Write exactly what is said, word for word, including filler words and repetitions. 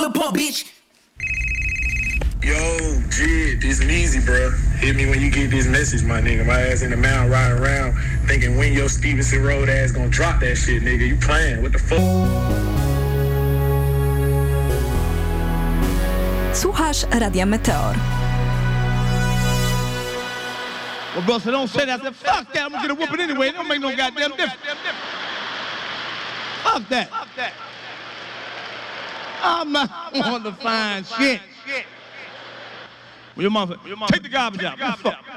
Lil Pump, bitch. Yo, Jid, this is easy, bro. Hit me when you get this message, my nigga. My ass in the mountain riding around thinking when your Stevenson Road ass gonna drop that shit, nigga. You playing? What the fuck? Słuchasz Radia Meteor. Well, bro, so don't say that. I said, fuck that. I'm gonna get a whooping anyway. It don't make no goddamn difference. Fuck that. I'm not on the fine shit. Well, your mom, take the garbage out. Fuck.